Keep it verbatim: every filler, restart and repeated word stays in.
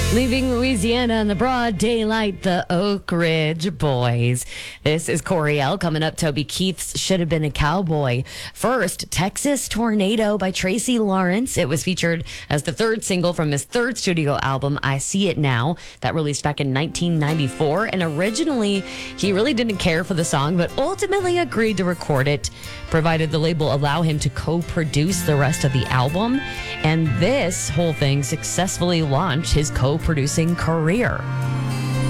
Leaving Louisiana in the broad daylight, the Oak Ridge Boys. This is Coriel. Coming up, Toby Keith's Should Have Been a Cowboy. First, Texas Tornado by Tracy Lawrence. It was featured as the third single from his third studio album, I See It Now, that released back in nineteen ninety-four. And originally, he really didn't care for the song, but ultimately agreed to record it, provided the label allow him to co-produce the rest of the album. And this whole thing successfully launched his co-producing career.